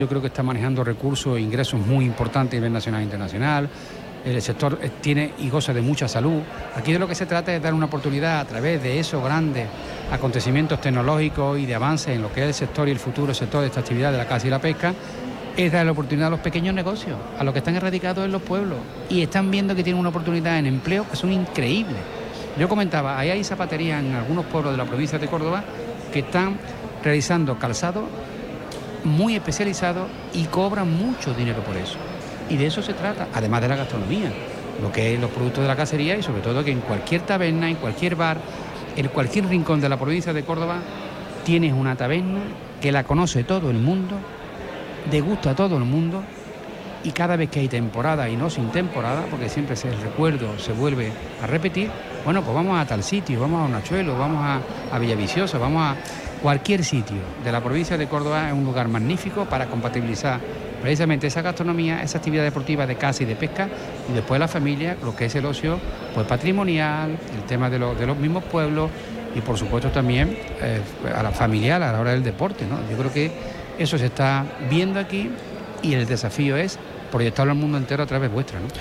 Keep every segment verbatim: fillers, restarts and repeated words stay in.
Yo creo que está manejando recursos e ingresos muy importantes a nivel nacional e internacional. El sector tiene y goza de mucha salud. Aquí de lo que se trata es dar una oportunidad a través de esos grandes acontecimientos tecnológicos y de avances en lo que es el sector y el futuro sector de esta actividad de la caza y la pesca, es dar la oportunidad a los pequeños negocios, a los que están erradicados en los pueblos y están viendo que tienen una oportunidad en empleo que son increíbles. Yo comentaba, ahí hay zapaterías en algunos pueblos de la provincia de Córdoba que están realizando calzado muy especializado y cobran mucho dinero por eso. Y de eso se trata, además de la gastronomía, lo que es los productos de la cacería y sobre todo que en cualquier taberna, en cualquier bar, en cualquier rincón de la provincia de Córdoba tienes una taberna que la conoce todo el mundo, degusta a todo el mundo y cada vez que hay temporada y no sin temporada, porque siempre ese recuerdo se vuelve a repetir, bueno, pues vamos a tal sitio, vamos a Nachuelo, vamos a, a Villaviciosa, vamos a cualquier sitio de la provincia de Córdoba. Es un lugar magnífico para compatibilizar precisamente esa gastronomía, esa actividad deportiva de caza y de pesca, y después la familia, lo que es el ocio pues patrimonial, el tema de, lo, de los mismos pueblos y por supuesto también eh, a la familiar a la hora del deporte, ¿no? Yo creo que eso se está viendo aquí y el desafío es proyectarlo al mundo entero a través vuestra, ¿no?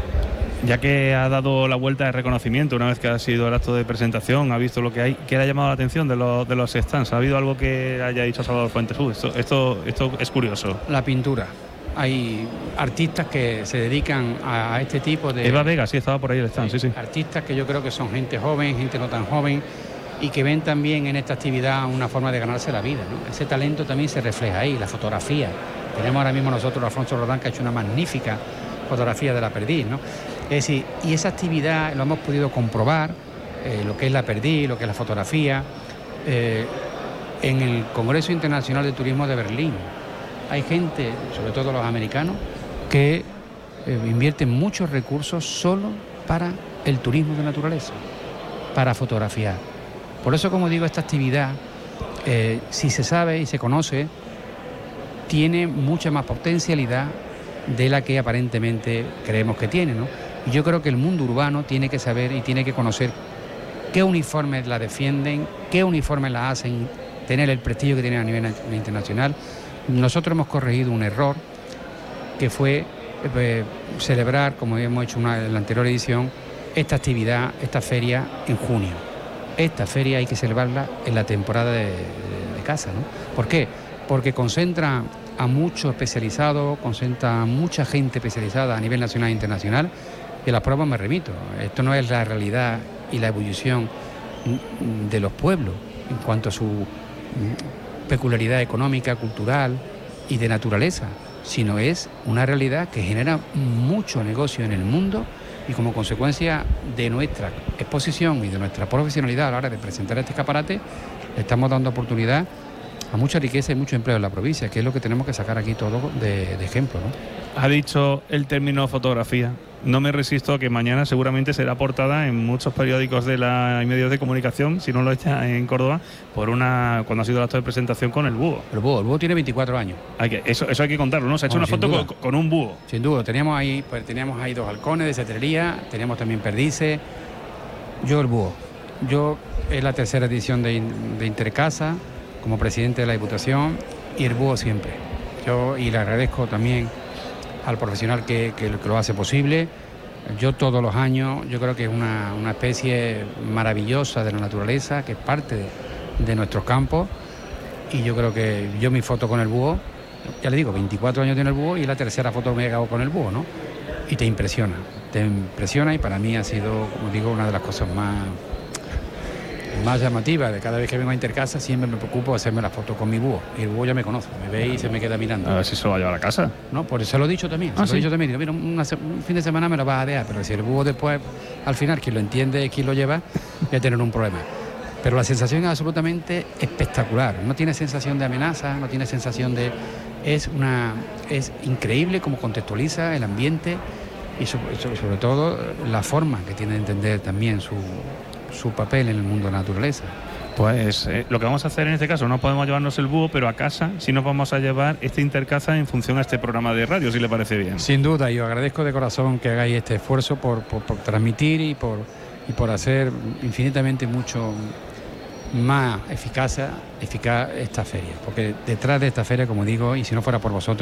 Ya que ha dado la vuelta de reconocimiento una vez que ha sido el acto de presentación, ha visto lo que hay, ¿qué le ha llamado la atención de los, de los stands? ¿Ha habido algo que haya dicho Salvador Fuentes? Uh, esto, esto, esto es curioso. La pintura. Hay artistas que se dedican a, a este tipo de... Eva Vega, sí, estaba por ahí el stand, sí, sí. Artistas que yo creo que son gente joven, gente no tan joven, y que ven también en esta actividad una forma de ganarse la vida, ¿no? Ese talento también se refleja ahí, la fotografía. Tenemos ahora mismo nosotros a Alfonso Rodán, que ha hecho una magnífica fotografía de la perdiz, ¿no? Es decir, y esa actividad lo hemos podido comprobar, eh, lo que es la perdiz, lo que es la fotografía, eh, en el Congreso Internacional de Turismo de Berlín. Hay gente, sobre todo los americanos, que eh, invierten muchos recursos solo para el turismo de naturaleza, para fotografiar. Por eso, como digo, esta actividad, eh, si se sabe y se conoce, tiene mucha más potencialidad de la que aparentemente creemos que tiene, ¿no? Y yo creo que el mundo urbano tiene que saber y tiene que conocer qué uniformes la defienden, qué uniformes la hacen tener el prestigio que tienen a nivel internacional. Nosotros hemos corregido un error que fue eh, celebrar, como hemos hecho una, en la anterior edición, esta actividad, esta feria en junio. Esta feria hay que celebrarla en la temporada de, de, de caza, ¿no? ¿Por qué? Porque concentra a muchos especializados, concentra a mucha gente especializada a nivel nacional e internacional, y a las pruebas me remito. Esto no es la realidad y la evolución de los pueblos en cuanto a su peculiaridad económica, cultural y de naturaleza, sino es una realidad que genera mucho negocio en el mundo y como consecuencia de nuestra exposición y de nuestra profesionalidad a la hora de presentar este escaparate, le estamos dando oportunidad a mucha riqueza y mucho empleo en la provincia, que es lo que tenemos que sacar aquí todo de, de ejemplo, ¿no? Ha dicho el término fotografía. No me resisto a que mañana seguramente será portada en muchos periódicos de la y medios de comunicación, si no lo está en Córdoba, por una cuando ha sido el acto de presentación con el búho. El búho, el búho tiene veinticuatro años. Hay que, eso, eso hay que contarlo, ¿no? Se ha hecho Bueno, una foto con, con un búho. Sin duda, teníamos ahí, pues, teníamos ahí dos halcones de cetrería, teníamos también perdices. Yo el búho. Yo es la tercera edición de, de Intercasa como presidente de la Diputación y el búho siempre. Yo y le agradezco también al profesional que, que, que lo hace posible. Yo todos los años, yo creo que es una, una especie maravillosa de la naturaleza, que es parte de, de nuestros campos, y yo creo que yo mi foto con el búho, ya le digo, veinticuatro años tiene el búho y la tercera foto me he llegado con el búho, ¿no? Y te impresiona, te impresiona y para mí ha sido, como digo, una de las cosas más... más llamativa de cada vez que vengo a Intercasa, siempre me preocupo de hacerme la foto con mi búho. Y el búho ya me conoce, me ve y se me queda mirando. A ver si se lo va a llevar a casa. No, por eso lo he dicho también. Ah, se ¿sí? lo he dicho también. Digo, mira, una, un fin de semana me lo vas a dejar, pero si el búho después, al final, quien lo entiende, quien lo lleva, voy a tener un problema. Pero la sensación es absolutamente espectacular. No tiene sensación de amenaza, no tiene sensación de... Es una es increíble cómo contextualiza el ambiente y sobre, sobre todo la forma que tiene de entender también su... su papel en el mundo de la naturaleza. Pues eh, lo que vamos a hacer en este caso, no podemos llevarnos el búho, pero a casa sí nos vamos a llevar este Intercaza en función a este programa de radio, si le parece bien. Sin duda, y os agradezco de corazón que hagáis este esfuerzo por, por, por transmitir y por, y por hacer infinitamente mucho más eficaz, eficaz esta feria, porque detrás de esta feria, como digo, y si no fuera por vosotros,